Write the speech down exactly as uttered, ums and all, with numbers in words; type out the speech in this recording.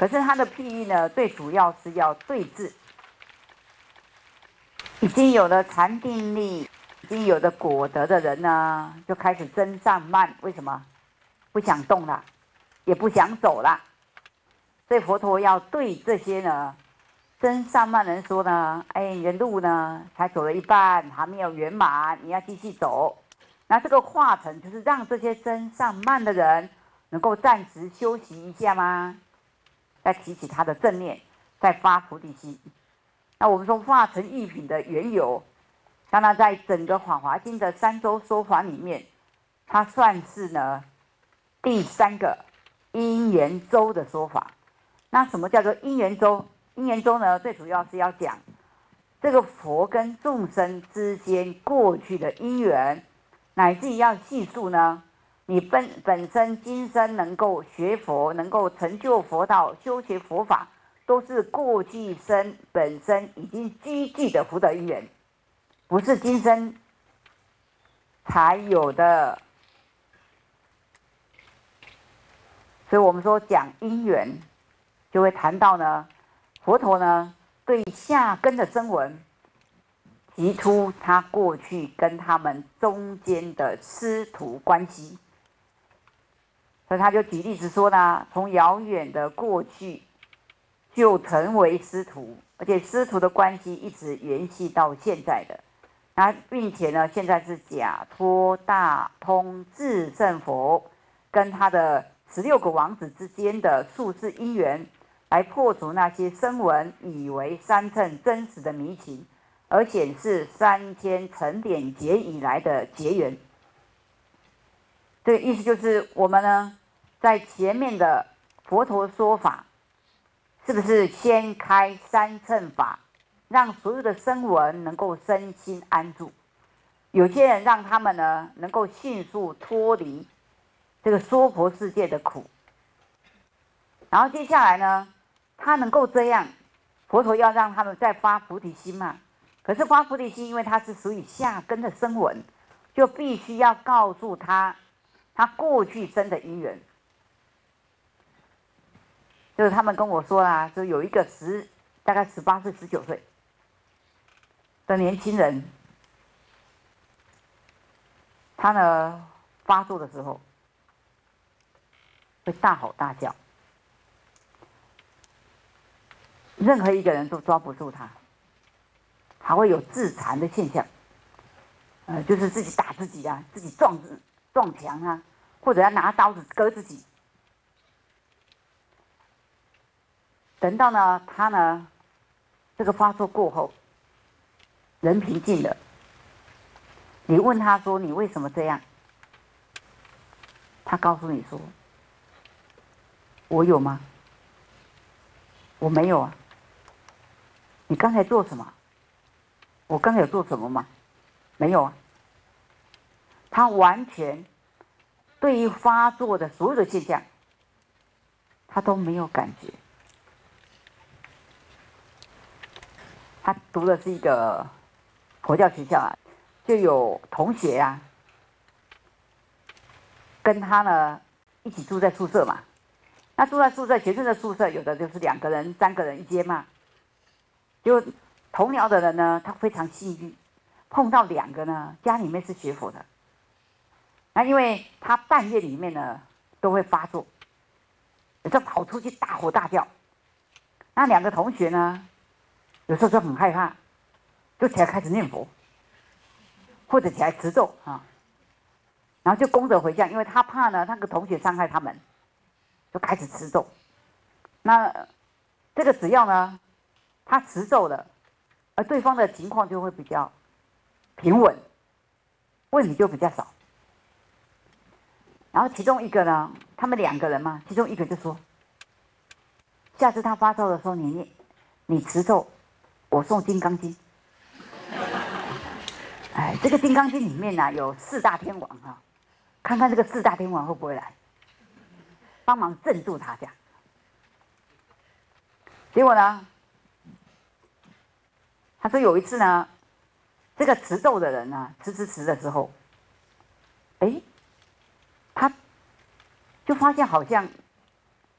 可是它的譬喻呢，最主要是要对治已经有了禅定力、已经有了果德的人呢，就开始增上慢。为什么？不想动了，也不想走了。所以佛陀要对这些呢增上慢人说呢：哎，你的路呢才走了一半，还没有圆满，你要继续走。那这个化成就是让这些增上慢的人能够暂时休息一下吗？再提起他的正念，再发菩提心。那我们说化成玉品的缘由，当然在整个《法华经》的三周说法里面，它算是呢第三个因缘周的说法。那什么叫做因缘周？因缘周呢，最主要是要讲这个佛跟众生之间过去的因缘，乃至于要细数呢，你本本身今生能够学佛，能够成就佛道，修学佛法，都是过去生本身已经积聚的福德因缘，不是今生才有的。所以我们说讲因缘，就会谈到呢，佛陀呢对下根的声闻提出他过去跟他们中间的师徒关系。所以他就举例子说呢，从遥远的过去就成为师徒，而且师徒的关系一直延续到现在的。那并且呢，现在是假托大通至圣佛跟他的十六个王子之间的数世因缘，来破除那些声闻以为三乘真实的迷情，而显示三千成点劫以来的结缘。这个意思就是我们呢，在前面的佛陀说法，是不是先开三乘法，让所有的声闻能够身心安住？有些人让他们呢，能够迅速脱离这个娑婆世界的苦。然后接下来呢，他能够这样，佛陀要让他们再发菩提心嘛。可是发菩提心，因为他是属于下根的声闻，就必须要告诉他，他过去生的因缘。就是他们跟我说啦，就有一个十大概十八岁、十九岁的年轻人，他呢发作的时候会大吼大叫，任何一个人都抓不住他，还会有自残的现象，呃，就是自己打自己啊，自己撞撞墙啊，或者要拿刀子割自己。等到呢，他呢，这个发作过后，人平静了，你问他说：“你为什么这样？”他告诉你说：“我有吗？我没有啊。你刚才做什么？我刚才有做什么吗？没有啊。”他完全对于发作的所有的现象，他都没有感觉。他读的是一个佛教学校啊，就有同学啊，跟他呢一起住在宿舍嘛。那住在宿舍，学生的宿舍有的就是两个人、三个人一间嘛。就同僚的人呢，他非常幸运，碰到两个呢，家里面是学佛的。那因为他半夜里面呢都会发作，有时候跑出去大吼大叫。那两个同学呢，有时候就很害怕，就起来开始念佛，或者起来持咒啊，然后就功德回向，因为他怕呢那个同学伤害他们，就开始持咒。那这个只要呢他持咒了，而对方的情况就会比较平稳，问题就比较少。然后其中一个呢，他们两个人嘛，其中一个就说：“下次他发烧的时候，你念你持咒。”我送《金刚经》，哎，这个《金刚经》里面呢、啊、有四大天王啊，看看这个四大天王会不会来帮忙镇住他这样。结果呢，他说有一次呢，这个持咒的人呢、啊，持持持的时候，哎，他就发现好像